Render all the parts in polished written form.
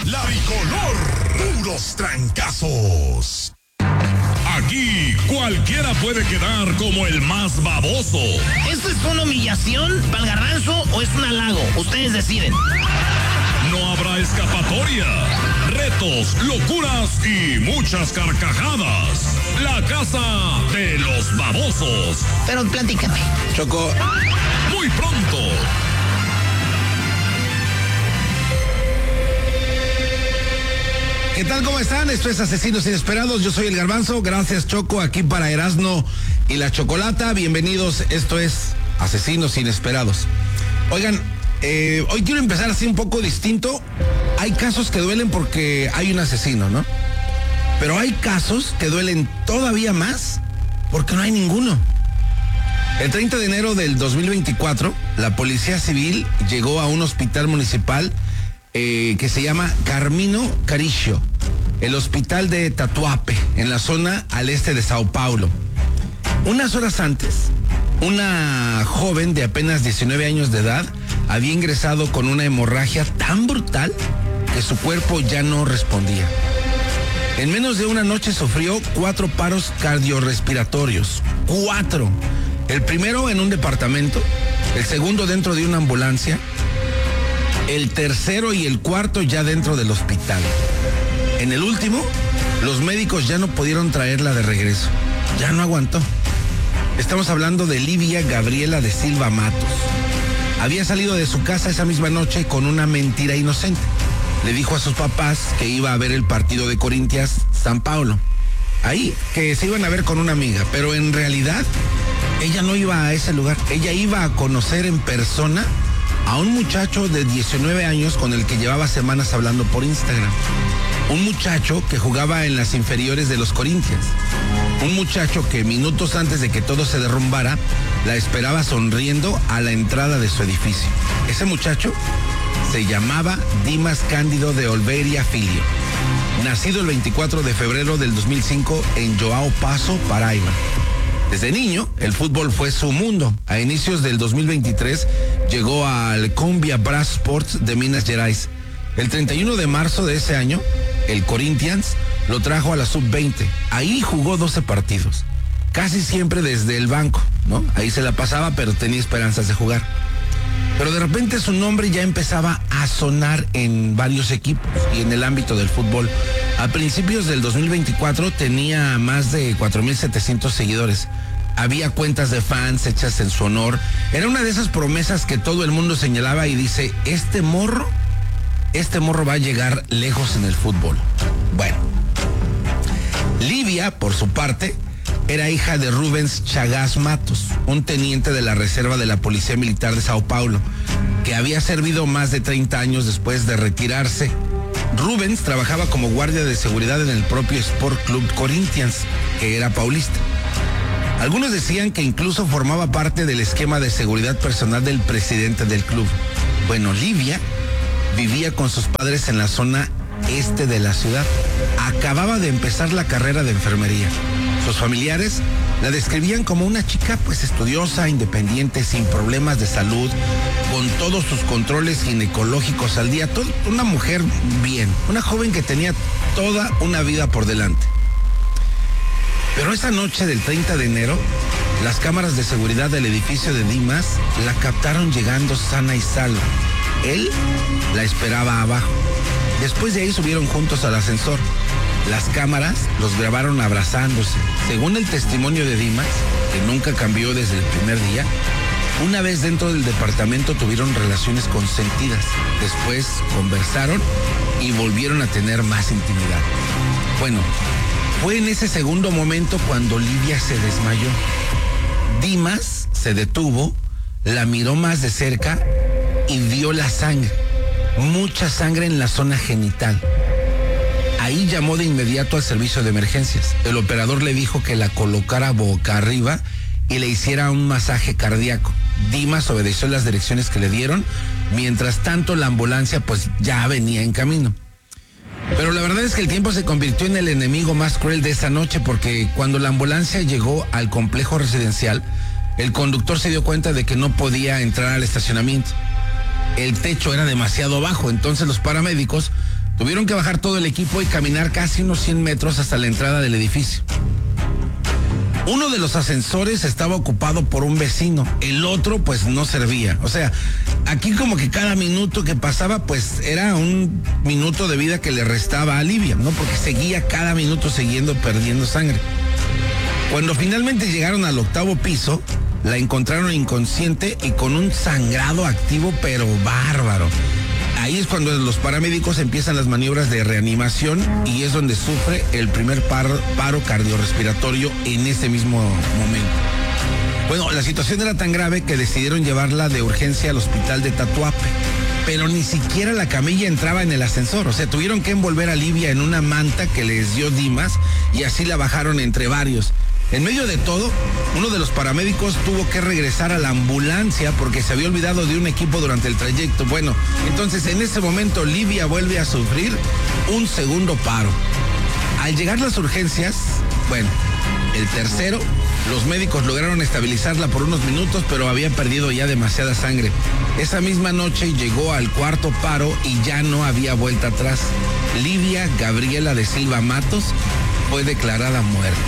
La Tricolor, puros trancazos. Aquí cualquiera puede quedar como el más baboso. ¿Esto es una humillación, Valgarranzo, o es un halago? Ustedes deciden. No habrá escapatoria. Retos, locuras y muchas carcajadas. La casa de los babosos. Pero platícame. Choco. Muy pronto. ¿Qué tal? ¿Cómo están? Esto es Asesinos Inesperados. Yo soy el Garbanzo. Gracias, Choco, aquí para Erasno y la Chocolata. Bienvenidos. Esto es Asesinos Inesperados. Oigan, hoy quiero empezar así un poco distinto. Hay casos que duelen porque hay un asesino, ¿no? Pero hay casos que duelen todavía más porque no hay ninguno. El 30 de enero del 2024, la Policía Civil llegó a un hospital municipal que se llama Carmino Caricio, el hospital de Tatuape, en la zona al este de Sao Paulo. Unas horas antes, una joven de apenas 19 años de edad había ingresado con una hemorragia tan brutal que su cuerpo ya no respondía. En menos de una noche sufrió 4 paros cardiorrespiratorios. 4. El primero en un departamento, el segundo dentro de una ambulancia, el tercero y el cuarto ya dentro del hospital. En el último, los médicos ya no pudieron traerla de regreso. Ya no aguantó. Estamos hablando de Livia Gabriela de Silva Matos. Había salido de su casa esa misma noche con una mentira inocente. Le dijo a sus papás que iba a ver el partido de Corinthians San Paulo. Ahí, que se iban a ver con una amiga, pero en realidad ella no iba a ese lugar. Ella iba a conocer en persona a un muchacho de 19 años con el que llevaba semanas hablando por Instagram. Un muchacho que jugaba en las inferiores de los Corinthians. Un muchacho que minutos antes de que todo se derrumbara, la esperaba sonriendo a la entrada de su edificio. Ese muchacho se llamaba Dimas Cándido de Olveria Filho. Nacido el 24 de febrero del 2005 en João Passo, Paraíba. Desde niño, el fútbol fue su mundo. A inicios del 2023, llegó al Combia Brass Sports de Minas Gerais. El 31 de marzo de ese año, el Corinthians lo trajo a la sub-20. Ahí jugó 12 partidos. Casi siempre desde el banco, ¿no? Ahí se la pasaba, pero tenía esperanzas de jugar. Pero de repente su nombre ya empezaba a sonar en varios equipos y en el ámbito del fútbol. A principios del 2024 tenía más de 4,700 seguidores. Había cuentas de fans hechas en su honor. Era una de esas promesas que todo el mundo señalaba y dice, este morro va a llegar lejos en el fútbol. Bueno, Livia, por su parte, era hija de Rubens Chagas Matos, un teniente de la reserva de la Policía Militar de Sao Paulo, que había servido más de 30 años después de retirarse. Rubens trabajaba como guardia de seguridad en el propio Sport Club Corinthians, que era paulista. Algunos decían que incluso formaba parte del esquema de seguridad personal del presidente del club. Bueno, Livia vivía con sus padres en la zona este de la ciudad. Acababa de empezar la carrera de enfermería. Sus familiares la describían como una chica pues estudiosa, independiente, sin problemas de salud, con todos sus controles ginecológicos al día, una mujer bien, una joven que tenía toda una vida por delante. Pero esa noche del 30 de enero, las cámaras de seguridad del edificio de Dimas la captaron llegando sana y salva. Él la esperaba abajo. Después de ahí subieron juntos al ascensor. Las cámaras los grabaron abrazándose. Según el testimonio de Dimas, que nunca cambió desde el primer día, una vez dentro del departamento tuvieron relaciones consentidas. Después conversaron y volvieron a tener más intimidad. Bueno, fue en ese segundo momento cuando Livia se desmayó. Dimas se detuvo, la miró más de cerca y vio la sangre. Mucha sangre en la zona genital. Ahí llamó de inmediato al servicio de emergencias. El operador le dijo que la colocara boca arriba y le hiciera un masaje cardíaco. Dimas obedeció las direcciones que le dieron. Mientras tanto, la ambulancia pues ya venía en camino. Pero la verdad es que el tiempo se convirtió en el enemigo más cruel de esa noche, porque cuando la ambulancia llegó al complejo residencial, el conductor se dio cuenta de que no podía entrar al estacionamiento. El techo era demasiado bajo, entonces los paramédicos Tuvieron que bajar todo el equipo y caminar casi unos 100 metros hasta la entrada del edificio. Uno de los ascensores estaba ocupado por un vecino, el otro pues no servía. O sea, aquí como que cada minuto que pasaba pues era un minuto de vida que le restaba a Livia, ¿no? Porque seguía cada minuto perdiendo sangre. Cuando finalmente llegaron al 8º piso, la encontraron inconsciente y con un sangrado activo pero bárbaro. Ahí es cuando los paramédicos empiezan las maniobras de reanimación y es donde sufre el primer paro cardiorrespiratorio en ese mismo momento. Bueno, la situación era tan grave que decidieron llevarla de urgencia al hospital de Tatuape, pero ni siquiera la camilla entraba en el ascensor. O sea, tuvieron que envolver a Livia en una manta que les dio Dimas y así la bajaron entre varios. En medio de todo, uno de los paramédicos tuvo que regresar a la ambulancia porque se había olvidado de un equipo durante el trayecto. Bueno, entonces en ese momento Livia vuelve a sufrir un segundo paro. Al llegar las urgencias, bueno, el tercero, los médicos lograron estabilizarla por unos minutos, pero había perdido ya demasiada sangre. Esa misma noche llegó al 4º paro y ya no había vuelta atrás. Livia Gabriela de Silva Matos fue declarada muerta.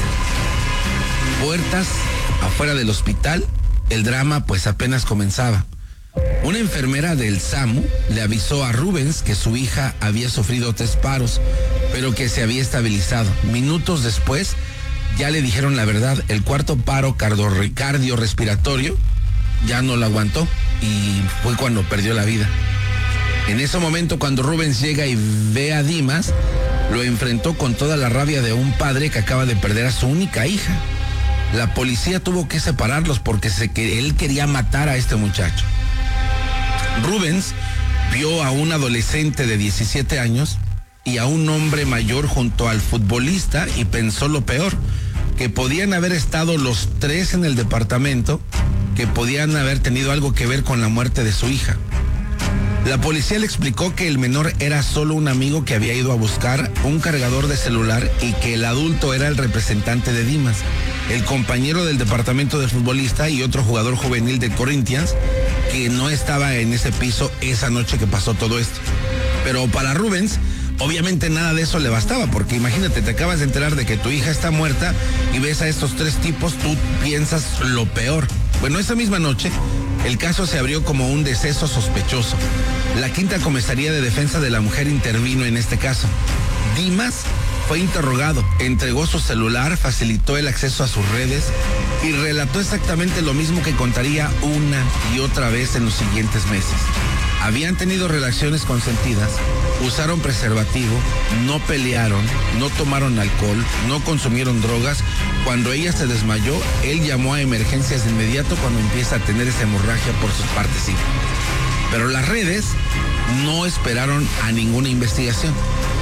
Puertas afuera del hospital, el drama pues apenas comenzaba. Una enfermera del SAMU le avisó a Rubens que su hija había sufrido 3 paros, pero que se había estabilizado. Minutos después ya le dijeron la verdad, el 4º paro cardiorrespiratorio ya no lo aguantó y fue cuando perdió la vida. En ese momento, cuando Rubens llega y ve a Dimas, lo enfrentó con toda la rabia de un padre que acaba de perder a su única hija. La policía tuvo que separarlos porque él quería matar a este muchacho. Rubens vio a un adolescente de 17 años y a un hombre mayor junto al futbolista y pensó lo peor, que podían haber estado los 3 en el departamento, que podían haber tenido algo que ver con la muerte de su hija. La policía le explicó que el menor era solo un amigo que había ido a buscar un cargador de celular y que el adulto era el representante de Dimas, el compañero del departamento del futbolista y otro jugador juvenil de Corinthians que no estaba en ese piso esa noche que pasó todo esto. Pero para Rubens, obviamente nada de eso le bastaba, porque imagínate, te acabas de enterar de que tu hija está muerta y ves a estos 3 tipos, tú piensas lo peor. Bueno, esa misma noche, el caso se abrió como un deceso sospechoso. La 5ª Comisaría de Defensa de la Mujer intervino en este caso. Dimas fue interrogado, entregó su celular, facilitó el acceso a sus redes y relató exactamente lo mismo que contaría una y otra vez en los siguientes meses. Habían tenido relaciones consentidas, usaron preservativo, no pelearon, no tomaron alcohol, no consumieron drogas. Cuando ella se desmayó, él llamó a emergencias de inmediato cuando empieza a tener esa hemorragia por sus partes íntimas. Pero las redes no esperaron a ninguna investigación.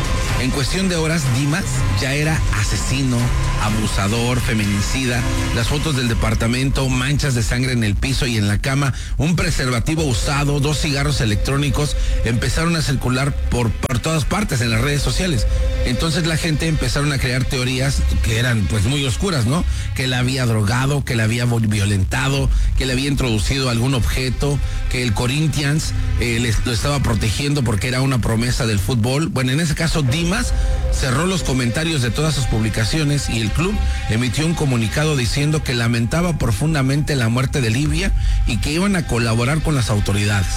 En cuestión de horas, Dimas ya era asesino, abusador, feminicida. Las fotos del departamento, manchas de sangre en el piso y en la cama, un preservativo usado, 2 cigarros electrónicos, empezaron a circular por todas partes en las redes sociales. Entonces la gente empezaron a crear teorías que eran pues muy oscuras, ¿no? Que la había drogado, que la había violentado, que le había introducido algún objeto, que el Corinthians lo estaba protegiendo porque era una promesa del fútbol. Bueno, en ese caso Dimas cerró los comentarios de todas sus publicaciones y el club emitió un comunicado diciendo que lamentaba profundamente la muerte de Livia y que iban a colaborar con las autoridades.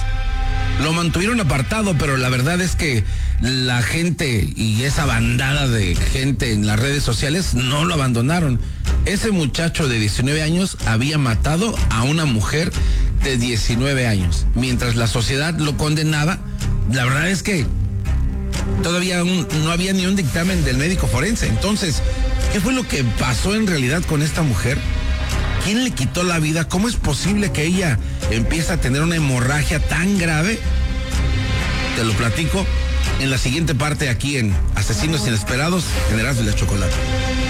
Lo mantuvieron apartado, pero la verdad es que la gente y esa bandada de gente en las redes sociales no lo abandonaron. Ese muchacho de 19 años había matado a una mujer de 19 años. Mientras la sociedad lo condenaba, la verdad es que todavía no había ni un dictamen del médico forense. Entonces, ¿qué fue lo que pasó en realidad con esta mujer? ¿Quién le quitó la vida? ¿Cómo es posible que ella empiece a tener una hemorragia tan grave? Te lo platico en la siguiente parte aquí en Asesinos Inesperados en Erasmo y la Chocolata.